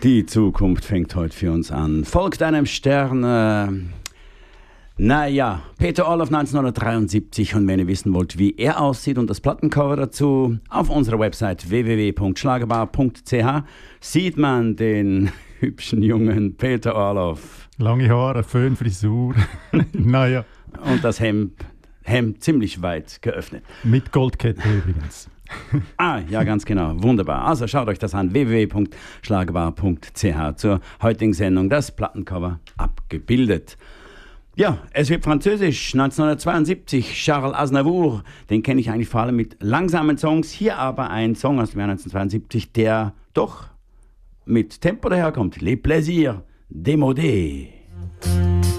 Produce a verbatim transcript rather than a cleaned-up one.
Die Zukunft fängt heute für uns an. Folgt einem Stern. Äh, naja, Peter Orloff neunzehnhundertdreiundsiebzig. Und wenn ihr wissen wollt, wie er aussieht und das Plattencover dazu, auf unserer Website w w w punkt schlagerbar punkt c h sieht man den hübschen jungen Peter Orloff. Lange Haare, Föhnfrisur. Naja. Und das Hemd, Hemd ziemlich weit geöffnet. Mit Goldkette übrigens. Ah, ja, ganz genau. Wunderbar. Also schaut euch das an. w w w punkt schlagerbar punkt c h zur heutigen Sendung. Das Plattencover abgebildet. Ja, es wird französisch. neunzehnhundertzweiundsiebzig, Charles Aznavour. Den kenne ich eigentlich vor allem mit langsamen Songs. Hier aber ein Song aus dem Jahr neunzehnhundertzweiundsiebzig, der doch mit Tempo daherkommt. Les Plaisirs démodés.